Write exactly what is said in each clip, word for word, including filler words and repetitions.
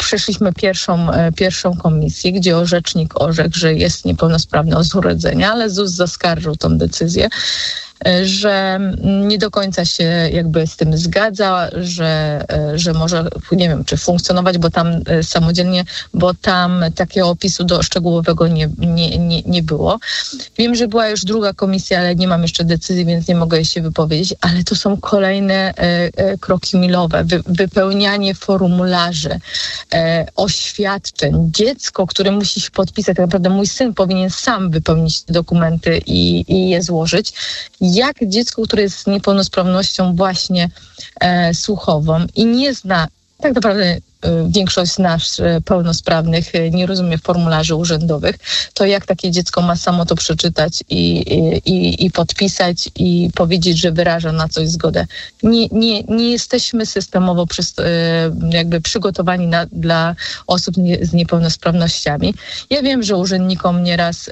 przeszliśmy pierwszą, pierwszą komisję, gdzie orzecznik orzekł, że jest niepełnosprawny od urodzenia, ale Z U S zaskarżył tą decyzję, że nie do końca się jakby z tym zgadza, że, że może, nie wiem, czy funkcjonować, bo tam samodzielnie, bo tam takiego opisu do szczegółowego nie, nie, nie, nie było. Wiem, że była już druga komisja, ale nie mam jeszcze decyzji, więc nie mogę się wypowiedzieć, ale to są kolejne e, e, kroki milowe. Wy, wypełnianie formularzy, e, oświadczeń. Dziecko, które musi się podpisać, tak naprawdę mój syn powinien sam wypełnić te dokumenty i, i je złożyć. Jak dziecko, które jest z niepełnosprawnością właśnie e, słuchową i nie zna, tak naprawdę e, większość z nas e, pełnosprawnych e, nie rozumie formularzy urzędowych, to jak takie dziecko ma samo to przeczytać i, i, i podpisać i powiedzieć, że wyraża na coś zgodę. Nie, nie, nie jesteśmy systemowo przy, e, jakby przygotowani na, dla osób nie, z niepełnosprawnościami. Ja wiem, że urzędnikom nieraz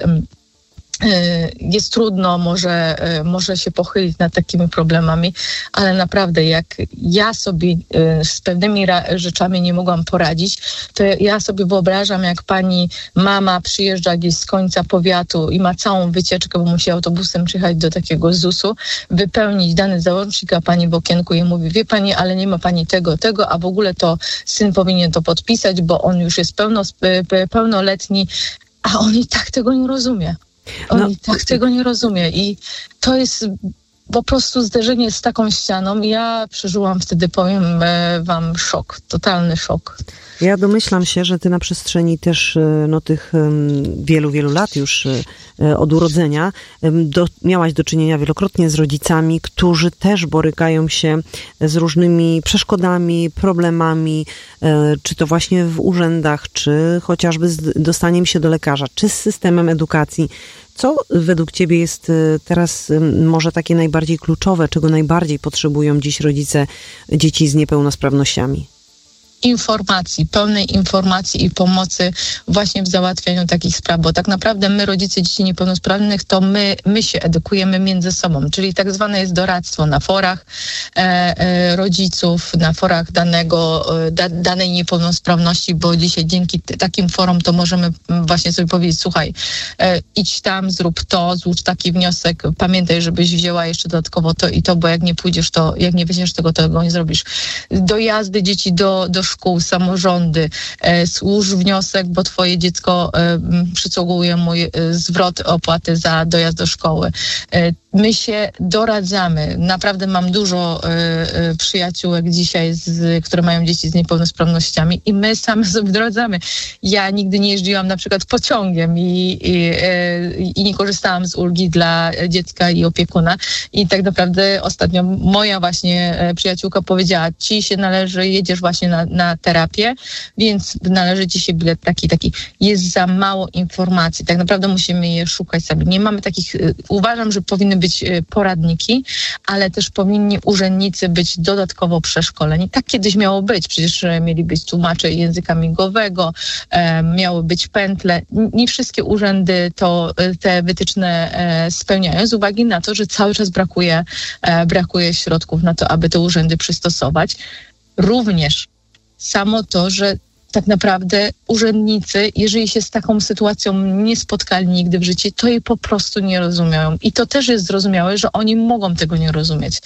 jest trudno, może, może się pochylić nad takimi problemami, ale naprawdę jak ja sobie z pewnymi rzeczami nie mogłam poradzić, to ja sobie wyobrażam, jak pani mama przyjeżdża gdzieś z końca powiatu i ma całą wycieczkę, bo musi autobusem przyjechać do takiego Z U S-u, wypełnić dany załącznik, a pani w okienku jej mówi, wie pani, ale nie ma pani tego, tego, a w ogóle to syn powinien to podpisać, bo on już jest pełno, pełnoletni, a on i tak tego nie rozumie. On no. i tak tego nie rozumie i to jest po prostu zderzenie z taką ścianą. Ja przeżyłam wtedy, powiem wam, szok, totalny szok. Ja domyślam się, że ty na przestrzeni też no, tych wielu, wielu lat już od urodzenia do, miałaś do czynienia wielokrotnie z rodzicami, którzy też borykają się z różnymi przeszkodami, problemami, czy to właśnie w urzędach, czy chociażby z dostaniem się do lekarza, czy z systemem edukacji. Co według ciebie jest teraz może takie najbardziej kluczowe, czego najbardziej potrzebują dziś rodzice dzieci z niepełnosprawnościami? Informacji, pełnej informacji i pomocy właśnie w załatwianiu takich spraw, bo tak naprawdę my, rodzice dzieci niepełnosprawnych, to my, my się edukujemy między sobą, czyli tak zwane jest doradztwo na forach e, e, rodziców, na forach danego, da, danej niepełnosprawności, bo dzisiaj dzięki t- takim forum to możemy właśnie sobie powiedzieć, słuchaj, e, idź tam, zrób to, złóż taki wniosek, pamiętaj, żebyś wzięła jeszcze dodatkowo to i to, bo jak nie pójdziesz, to jak nie weźmiesz tego, to tego nie zrobisz. Dojazdy dzieci do, do szkół, samorządy, e, złóż wniosek, bo twoje dziecko e, przysługuje mu e, zwrot opłaty za dojazd do szkoły. E, my się doradzamy. Naprawdę mam dużo e, e, przyjaciółek dzisiaj, z, które mają dzieci z niepełnosprawnościami i my same sobie doradzamy. Ja nigdy nie jeździłam na przykład pociągiem i, i, e, i nie korzystałam z ulgi dla dziecka i opiekuna i tak naprawdę ostatnio moja właśnie e, przyjaciółka powiedziała, ci się należy, jedziesz właśnie na na terapię, więc należy ci się bilet taki, taki. Jest za mało informacji. Tak naprawdę musimy je szukać sami. Nie mamy takich, uważam, że powinny być poradniki, ale też powinni urzędnicy być dodatkowo przeszkoleni. Tak kiedyś miało być. Przecież mieli być tłumacze języka migowego, e, miały być pętle. Nie wszystkie urzędy to te wytyczne e, spełniają z uwagi na to, że cały czas brakuje, e, brakuje środków na to, aby te urzędy przystosować. Również samo to, że tak naprawdę urzędnicy, jeżeli się z taką sytuacją nie spotkali nigdy w życiu, to jej po prostu nie rozumieją. I to też jest zrozumiałe, że oni mogą tego nie rozumieć.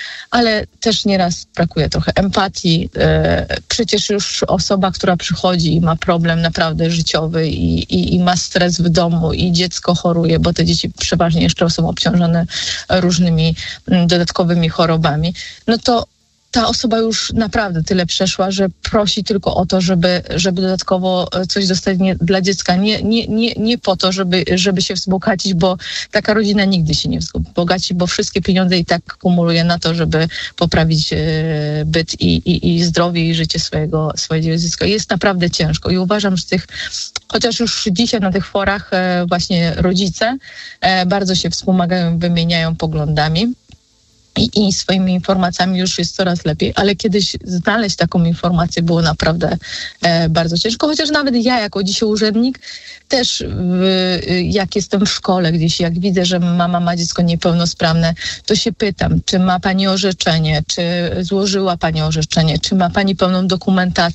Ale też nieraz brakuje trochę empatii. Przecież już osoba, która przychodzi i ma problem naprawdę życiowy i, i, i ma stres w domu i dziecko choruje, bo te dzieci przeważnie jeszcze są obciążone różnymi dodatkowymi chorobami, no to ta osoba już naprawdę tyle przeszła, że prosi tylko o to, żeby, żeby dodatkowo coś dostać nie, dla dziecka. Nie, nie, nie, nie po to, żeby, żeby się wzbogacić, bo taka rodzina nigdy się nie wzbogaci, bo wszystkie pieniądze i tak kumuluje na to, żeby poprawić e, byt i, i, i zdrowie i życie swojego, swojego dziecka. Jest naprawdę ciężko i uważam, że tych, chociaż już dzisiaj na tych forach e, właśnie rodzice e, bardzo się wspomagają, wymieniają poglądami. I, I swoimi informacjami już jest coraz lepiej, ale kiedyś znaleźć taką informację było naprawdę e, bardzo ciężko, chociaż nawet ja jako dzisiaj urzędnik też w, jak jestem w szkole gdzieś, jak widzę, że mama ma dziecko niepełnosprawne, to się pytam, czy ma pani orzeczenie, czy złożyła pani orzeczenie, czy ma pani pełną dokumentację.